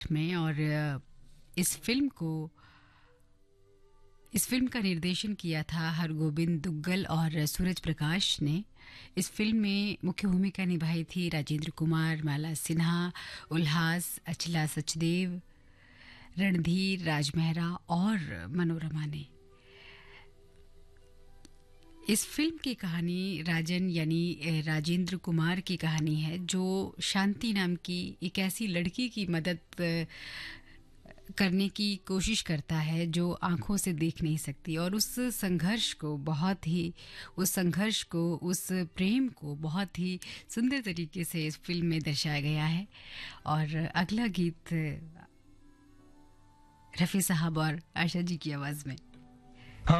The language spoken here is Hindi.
में और इस फिल्म का निर्देशन किया था हरगोविंद दुग्गल और सूरज प्रकाश ने। इस फिल्म में मुख्य भूमिका निभाई थी राजेंद्र कुमार, माला सिन्हा, उल्हास, अचला सचदेव, रणधीर, राज मेहरा और मनोरमा ने। इस फिल्म की कहानी राजन यानी राजेंद्र कुमार की कहानी है, जो शांति नाम की एक ऐसी लड़की की मदद करने की कोशिश करता है जो आंखों से देख नहीं सकती, और उस संघर्ष को उस प्रेम को बहुत ही सुंदर तरीके से इस फिल्म में दर्शाया गया है। और अगला गीत रफ़ी साहब और आशा जी की आवाज़ में।